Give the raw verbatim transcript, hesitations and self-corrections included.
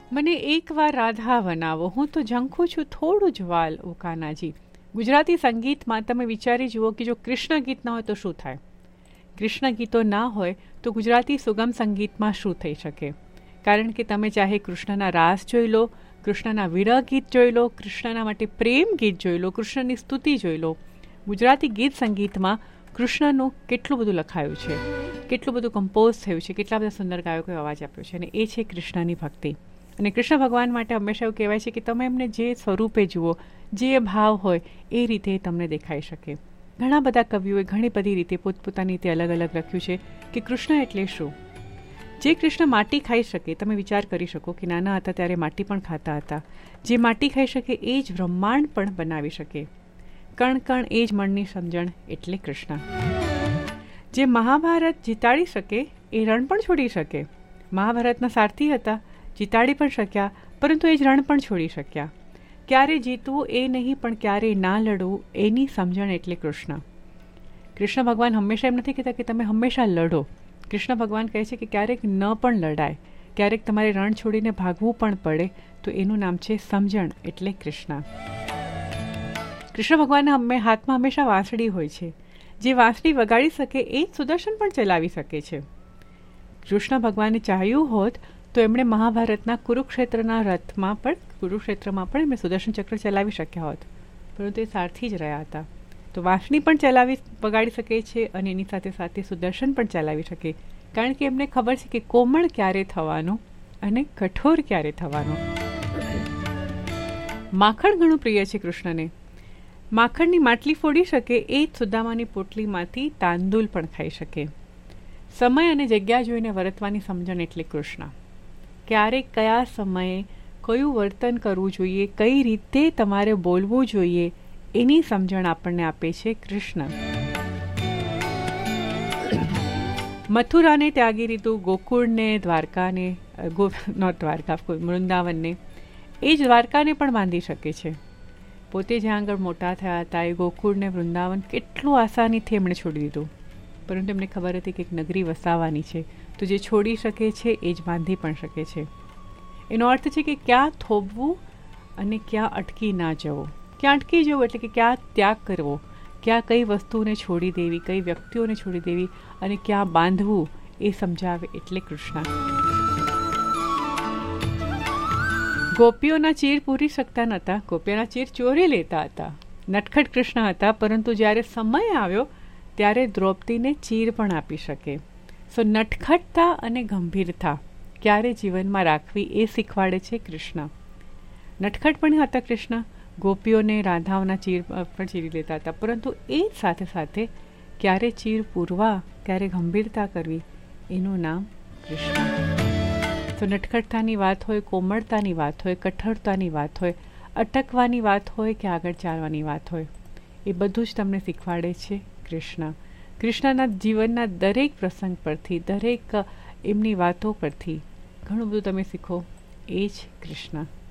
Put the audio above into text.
મને એકવાર રાધા બનાવો, હું તો ઝંખું છું થોડું જ વાલ ઓ કાનાજી. ગુજરાતી સંગીતમાં તમે વિચારી જુઓ કે જો કૃષ્ણ ગીત ના હોય તો શું થાય. કૃષ્ણ ગીતો ના હોય તો ગુજરાતી સુગમ સંગીતમાં શું થઈ શકે. કારણ કે તમે ચાહે કૃષ્ણના રાસ જોઈ લો, કૃષ્ણના વિરહ ગીત જોઈ લો, કૃષ્ણના માટે પ્રેમ ગીત જોઈ લો, કૃષ્ણની સ્તુતિ જોઈ લો. ગુજરાતી ગીત સંગીતમાં કૃષ્ણનું કેટલું બધું લખાયું છે, કેટલું બધું કમ્પોઝ થયું છે, કેટલા બધા સુંદર ગાયકોએ અવાજ આપ્યો છે, અને એ છે કૃષ્ણની ભક્તિ. અને કૃષ્ણ ભગવાન માટે હંમેશા એવું કહેવાય છે કે તમે એમને જે સ્વરૂપે જુઓ, જે ભાવ હોય એ રીતે તમને દેખાઈ શકે. ઘણા બધા કવિઓએ ઘણી બધી રીતે પોતપોતાની રીતે અલગ અલગ લખ્યું છે કે કૃષ્ણ એટલે શું. જે કૃષ્ણ માટી ખાઈ શકે, તમે વિચાર કરી શકો કે નાના હતા ત્યારે માટી પણ ખાતા હતા. જે માટી ખાઈ શકે એ જ બ્રહ્માંડ પણ બનાવી શકે. કણ કણ એ જ મનની સમજણ એટલે કૃષ્ણ. જે મહાભારત જીતાડી શકે એ રણ પણ છોડી શકે. મહાભારતના સારથી હતા, જીતાડી પણ શક્યા, પરંતુ એ જ રણ પણ છોડી શક્યા. ક્યારે જીતવું એ નહીં, પણ ક્યારે ના લડવું એની સમજણ એટલે કૃષ્ણ. કૃષ્ણ ભગવાન હંમેશા એમ નથી કહેતા કે તમે હંમેશા લડો. કૃષ્ણ ભગવાન કહે છે કે ક્યારેક ન પણ લડાય, ક્યારેક તમારે રણ છોડીને ભાગવું પણ પડે, તો એનું નામ છે સમજણ એટલે કૃષ્ણ. કૃષ્ણ ભગવાનના હમે હાથમાં હંમેશા વાંસળી હોય છે. જે વાંસળી વગાડી શકે એ જ સુદર્શન પણ ચલાવી શકે છે. કૃષ્ણ ભગવાને ચાહ્યું હોત તો એમણે મહાભારતના કુરુક્ષેત્રના રથમાં પણ કુરુક્ષેત્રમાં પણ એમણે સુદર્શન ચક્ર ચલાવી શક્યા હોત, પરંતુ એ સારથી જ રહ્યા હતા. તો વાંસળી પણ ચલાવી વગાડી શકે છે અને એની સાથે સાથે સુદર્શન પણ ચલાવી શકે, કારણ કે એમને ખબર છે કે કોમળ ક્યારે થવાનું અને કઠોર ક્યારે થવાનું. માખણ ઘણું પ્રિય છે કૃષ્ણને. માખણની માટલી ફોડી શકે એ જ સુદામાની પોટલીમાંથી તાંદુલ પણ ખાઈ શકે. સમય અને જગ્યા જોઈને વર્તવાની સમજણ એટલે કૃષ્ણ. ક્યારે કયા સમયે કયું વર્તન કરવું જોઈએ, કઈ રીતે તમારે બોલવું જોઈએ એની સમજણ આપણને આપે છે કૃષ્ણ. મથુરાને ત્યાગી દીધું, ગોકુળને, દ્વારકાને, ગો નોટ દ્વારકા, વૃંદાવનને, એ જ દ્વારકાને પણ બાંધી શકે છે. પોતે જ્યાં આગળ મોટા થયા હતા એ ગોકુળને, વૃંદાવન કેટલું આસાનીથી એમણે છોડી દીધું, પરંતુ એમને ખબર હતી કે એક નગરી વસાવવાની છે, તો જે છોડી શકે છે એ જ બાંધી પણ શકે છે. એનો અર્થ છે કે ક્યાં થોભવું અને ક્યાં અટકી ના જવું. ક્યાં અટકી જવું એટલે કે ક્યાં ત્યાગ કરવો, ક્યાં કઈ વસ્તુને છોડી દેવી, કઈ વ્યક્તિઓને છોડી દેવી અને ક્યાં બાંધવું એ સમજાવે એટલે કૃષ્ણ. ગોપીઓના ચીર પૂરી શકતા નહોતા, ગોપીઓના ચીર ચોરી લેતા હતા. નટખટ કૃષ્ણ હતા, પરંતુ જ્યારે સમય આવ્યો ત્યારે દ્રૌપદીને ચીર પણ આપી શકે. સો નટખટતા અને ગંભીરતા ક્યારે જીવનમાં રાખવી એ શીખવાડે છે કૃષ્ણ. નટખટ પણ હતા કૃષ્ણ, ગોપીઓને, રાધાઓના ચીર પણ ચીરી લેતા હતા, પરંતુ એ સાથે સાથે ક્યારે ચીર પૂરવા, ક્યારે ગંભીરતા કરવી એનું નામ કૃષ્ણ. તો નટખટતાની વાત હોય, કોમળતાની વાત હોય, કઠોરતાની વાત હોય, અટકવાની વાત હોય કે આગળ ચાલવાની વાત હોય, એ બધું જ તમને શીખવાડે છે કૃષ્ણ. કૃષ્ણના જીવનના દરેક પ્રસંગ પરથી, દરેક એમની વાતો પરથી ઘણું બધું તમે શીખો, એ જ કૃષ્ણ.